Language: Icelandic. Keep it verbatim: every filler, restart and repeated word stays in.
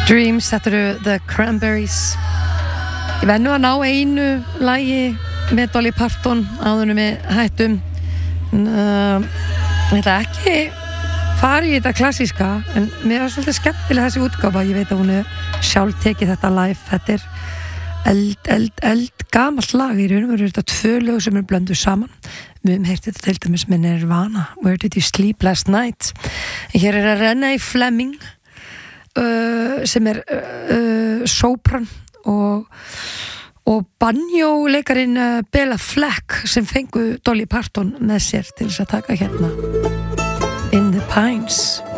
Dreams, þetta eru The Cranberries. Ég verð nú að ná einu lagi með Dolly Parton áðunum við hættum. Uh, ég ætla ekki fara í þetta klassíska, en mér var svolítið skemmtileg þessi útgáfa. Ég veit að hún er sjálf tekið þetta live. Þetta er eld, eld, eld gamalt lag í raun og veru. Þetta tvö lög sem er blönduð saman. Við höfum heyrt þetta til dæmis með Nirvana, Where Did You Sleep Last Night. Hér er að Renee Fleming Uh, sem er uh, sopran og, og banjóleikarin uh, Bela Fleck sem fengu Dolly Parton með sér til þess að taka hérna In the Pines.